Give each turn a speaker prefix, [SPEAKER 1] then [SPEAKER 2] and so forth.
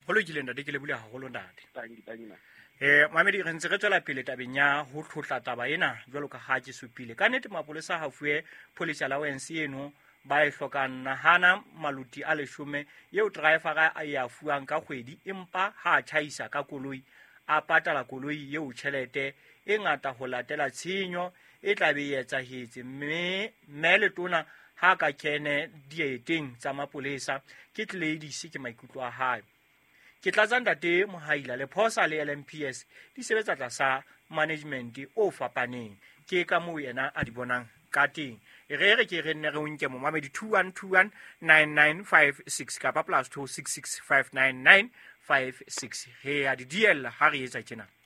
[SPEAKER 1] Ho lokile ntate ke le bule haholo ntate.
[SPEAKER 2] Thank
[SPEAKER 1] Mamedi re ntse re tswela pele tabeng ya ho tlotla taba ena jwalo ka ha ke supile. Ka nnete mapolesa ha fuwe police allowance eno ba e hlokang nahana maluti a 10 eo driver a ya fuwang ka kgwedi empa ha tjhaisa ka koloi a patala koloi eo tjhelete e ngata ho latela tshenyo e tla be e etsahetse mme letona ha ka kene dieteng tsa mapolesa ke Gladys ke maikutlo a hae. Ke tlatsa ntate Mohaila le Phosa le LMPS di sebetsa tlasa management o fapaneng ke ka moo yena a di bonang ka teng. Re ke re nne re o nke momamedi 2121 9956 kapa +266 599 56 he a di diella ha re etsa tjena.